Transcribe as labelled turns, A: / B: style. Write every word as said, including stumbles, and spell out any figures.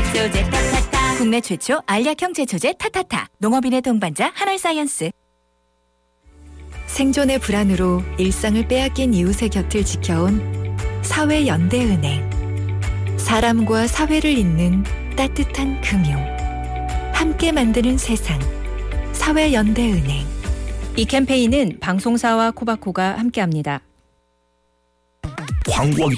A: 제초제 타타타. 국내 최초 알약형 제초제 타타타. 농업인의 동반자 하나사이언스.
B: 생존의 불안으로 일상을 빼앗긴 이웃의 곁을 지켜온 사회연대은행. 사람과 사회를 잇는 따뜻한 금융. 함께 만드는 세상. 사회연대은행.
C: 이 캠페인은 방송사와 코바코가 함께합니다.
D: 광고하기